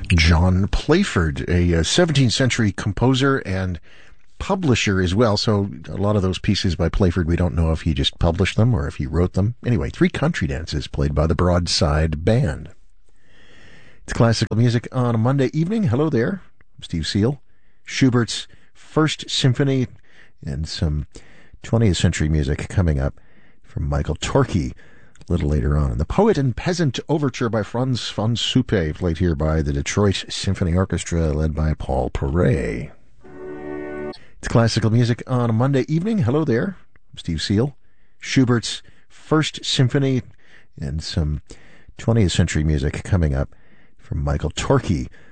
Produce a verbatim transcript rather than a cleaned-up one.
John Playford, a uh, seventeenth century composer and publisher as well. So a lot of those pieces by Playford, we don't know if he just published them or if he wrote them. Anyway, three country dances played by the Broadside Band. It's classical music on a Monday evening. Hello there. I'm Steve Seal. Schubert's First Symphony and some twentieth century music coming up from Michael Torke a little later on. The Poet and Peasant Overture by Franz von Suppe, played here by the Detroit Symphony Orchestra, led by Paul Paray. It's classical music on a Monday evening. Hello there. I'm Steve Seal. Schubert's First Symphony and some twentieth century music coming up from Michael Torke